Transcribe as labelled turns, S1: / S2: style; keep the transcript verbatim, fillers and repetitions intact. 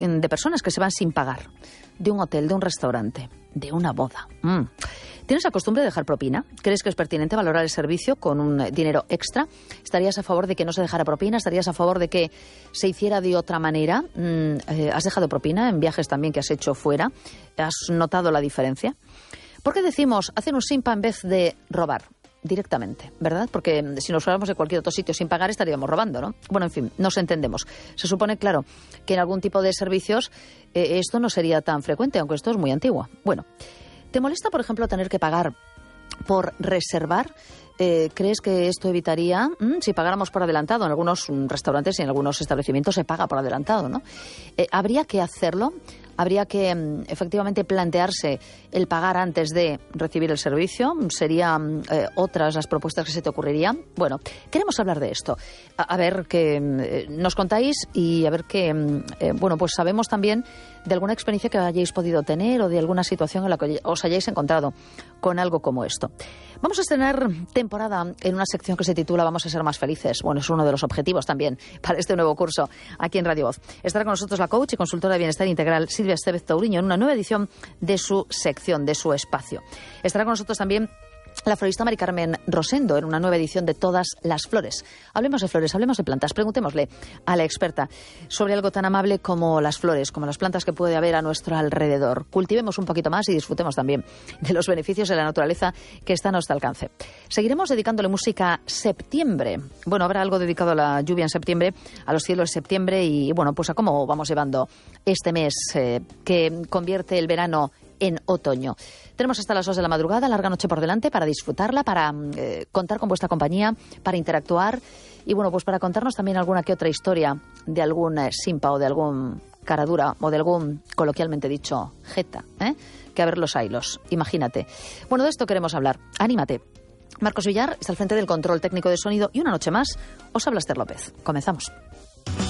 S1: de personas que se van sin pagar, de un hotel, de un restaurante, de una boda. Mm. ¿Tienes la costumbre de dejar propina? ¿Crees que es pertinente valorar el servicio con un dinero extra? ¿Estarías a favor de que no se dejara propina? ¿Estarías a favor de que se hiciera de otra manera? Mm, eh, ¿Has dejado propina en viajes también que has hecho fuera? ¿Has notado la diferencia? ¿Por qué decimos hacer un simpa en vez de robar? Directamente, ¿verdad? Porque si nos fuéramos de cualquier otro sitio sin pagar estaríamos robando, ¿no? Bueno, en fin, nos entendemos. Se supone, claro, que en algún tipo de servicios eh, esto no sería tan frecuente, aunque esto es muy antiguo. Bueno, ¿te molesta, por ejemplo, tener que pagar por reservar? Eh, ¿Crees que esto evitaría, mmm, si pagáramos por adelantado? En algunos restaurantes y en algunos establecimientos se paga por adelantado, ¿no? Eh, ¿Habría que hacerlo? ¿Habría que mm, efectivamente plantearse el pagar antes de recibir el servicio? ¿Serían eh, otras las propuestas que se te ocurrirían? Bueno, queremos hablar de esto. A, a ver qué eh, nos contáis y a ver qué, eh, bueno, pues sabemos también de alguna experiencia que hayáis podido tener o de alguna situación en la que os hayáis encontrado con algo como esto. Vamos a estrenar temporada en una sección que se titula Vamos a ser más felices. Bueno, es uno de los objetivos también para este nuevo curso aquí en Radio Voz. Estará con nosotros la coach y consultora de bienestar integral Silvia Estevez Touriño en una nueva edición de su sección, de su espacio. Estará con nosotros también la florista Mari Carmen Rosendo en una nueva edición de Todas las Flores. Hablemos de flores, hablemos de plantas. Preguntémosle a la experta sobre algo tan amable como las flores, como las plantas que puede haber a nuestro alrededor. Cultivemos un poquito más y disfrutemos también de los beneficios de la naturaleza que está a nuestro alcance. Seguiremos dedicándole música a septiembre. Bueno, habrá algo dedicado a la lluvia en septiembre, a los cielos de septiembre y, bueno, pues a cómo vamos llevando este mes eh, que convierte el verano en otoño. Tenemos hasta las dos de la madrugada, larga noche por delante para disfrutarla, para eh, contar con vuestra compañía, para interactuar y, bueno, pues para contarnos también alguna que otra historia de algún eh, simpa o de algún caradura o de algún, coloquialmente dicho, jeta, ¿eh? Que a ver los ailos, imagínate. Bueno, de esto queremos hablar. Anímate. Marcos Villar está al frente del control técnico de sonido y una noche más os habla Esther López. Comenzamos.